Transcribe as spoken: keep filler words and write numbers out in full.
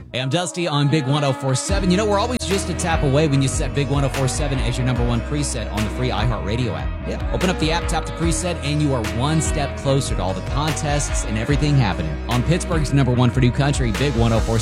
Hey, I'm Dusty on Big one oh four seven. You know, we're always just a tap away when you set Big one oh four seven as your number one preset on the free iHeartRadio app. Yeah, open up the app, tap the preset, and you are one step closer to all the contests and everything happening on Pittsburgh's number one for new country, Big one oh four seven.